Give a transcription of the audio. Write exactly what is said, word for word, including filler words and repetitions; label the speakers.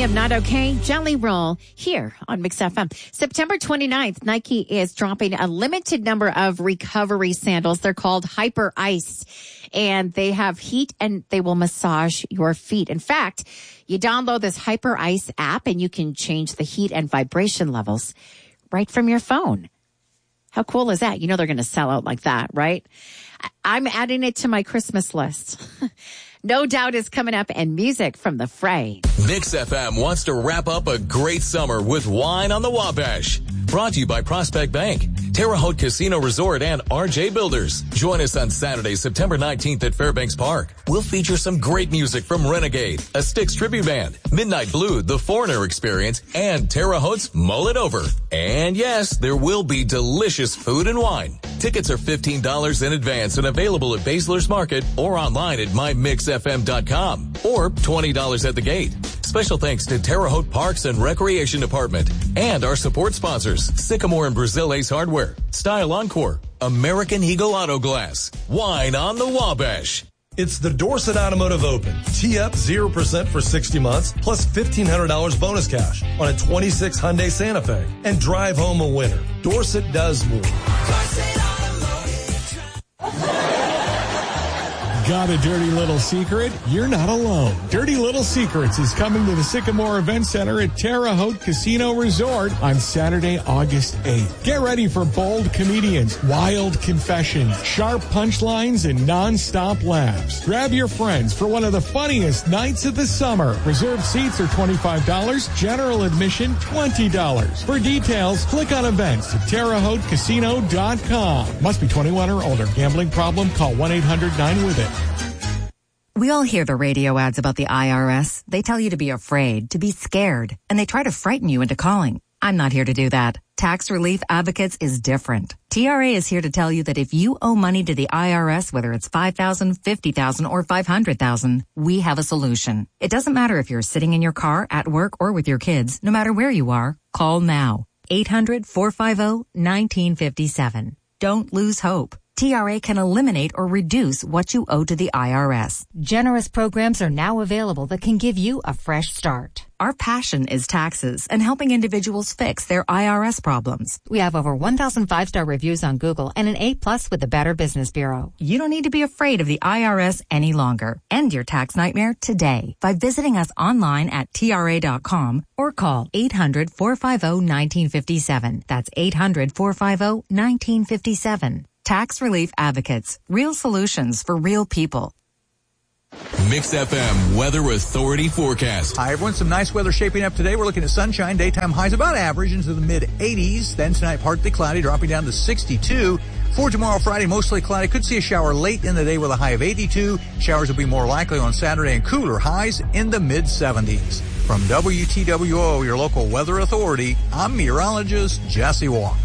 Speaker 1: am Not Okay. Jelly Roll here on Mix F M. September twenty-ninth, Nike is dropping a limited number of recovery sandals. They're called Hyper Ice, and they have heat and they will massage your feet. In fact, you download this Hyper Ice app and you can change the heat and vibration levels right from your phone. How cool is that? You know they're going to sell out like that, right? I'm adding it to my Christmas list. No Doubt is coming up, and music from The Fray.
Speaker 2: Mix F M wants to wrap up a great summer with Wine on the Wabash. Brought to you by Prospect Bank, Terre Haute Casino Resort, and R J Builders. Join us on Saturday, September nineteenth at Fairbanks Park. We'll feature some great music from Renegade, a Styx tribute band, Midnight Blue, The Foreigner Experience, and Terre Haute's Mull It Over. And yes, there will be delicious food and wine. Tickets are fifteen dollars in advance and available at Basler's Market or online at my mix f m dot com or twenty dollars at the gate. Special thanks to Terre Haute Parks and Recreation Department and our support sponsors, Sycamore and Brazil Ace Hardware, Style Encore, American Eagle Auto Glass, Wine on the Wabash.
Speaker 3: It's the Dorset Automotive Open. Tee up zero percent for sixty months plus fifteen hundred dollars bonus cash on a twenty-six Hyundai Santa Fe and drive home a winner. Dorset does more. Dorset
Speaker 4: Got a dirty little secret? You're not alone. Dirty Little Secrets is coming to the Sycamore Event Center at Terre Haute Casino Resort on Saturday, August eighth. Get ready for bold comedians, wild confessions, sharp punchlines, and non-stop laughs. Grab your friends for one of the funniest nights of the summer. Reserved seats are twenty-five dollars, general admission twenty dollars. For details, click on events at terre haute casino dot com. Must be twenty-one or older. Gambling problem? Call one eight hundred nine with it.
Speaker 5: We all hear the radio ads about the I R S. They tell you to be afraid, to be scared, and they try to frighten you into calling. I'm not here to do that. Tax Relief Advocates is different. T R A is here to tell you that if you owe money to the I R S, whether it's five thousand dollars, fifty thousand dollars, or five hundred thousand dollars, we have a solution. It doesn't matter if you're sitting in your car, at work, or with your kids. No matter where you are, call now. eight hundred, four five zero, one nine five seven. Don't lose hope. T R A can eliminate or reduce what you owe to the I R S.
Speaker 6: Generous programs are now available that can give you a fresh start.
Speaker 5: Our passion is taxes and helping individuals fix their I R S problems.
Speaker 6: We have over one thousand five-star reviews on Google and an A plus with the Better Business Bureau.
Speaker 5: You don't need to be afraid of the I R S any longer. End your tax nightmare today by visiting us online at T R A dot com or call eight hundred, four five zero, one nine five seven. That's eight hundred, four five zero, one nine five seven. Tax Relief Advocates. Real solutions for real people.
Speaker 2: Mix F M Weather Authority forecast.
Speaker 7: Hi, everyone. Some nice weather shaping up today. We're looking at sunshine. Daytime highs about average into the mid eighties. Then tonight, partly cloudy, dropping down to sixty-two. For tomorrow, Friday, mostly cloudy. Could see a shower late in the day with a high of eighty-two. Showers will be more likely on Saturday and cooler highs in the mid seventies. From W T W O, your local weather authority, I'm meteorologist Jesse Walk.